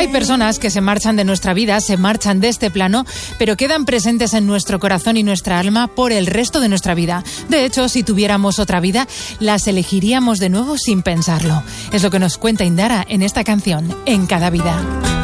Hay personas que se marchan de nuestra vida, se marchan de este plano, pero quedan presentes en nuestro corazón y nuestra alma por el resto de nuestra vida. De hecho, si tuviéramos otra vida, las elegiríamos de nuevo sin pensarlo. Es lo que nos cuenta Indara en esta canción, En cada vida.